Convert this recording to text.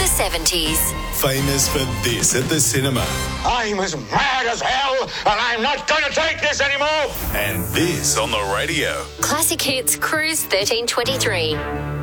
the 70s. Famous for this at the cinema. I'm as mad as hell, and I'm not going to take this anymore. And this on the radio. Classic Hits Cruise 1323.